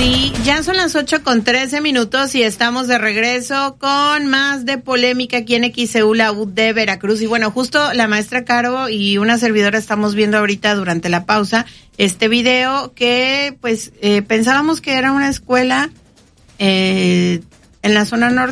Sí, ya son las 8:13 y estamos de regreso con más de polémica aquí en XEU, la U de Veracruz. Y bueno, justo la maestra Caro y una servidora estamos viendo ahorita durante la pausa este video que pues pensábamos que era una escuela en la zona norte.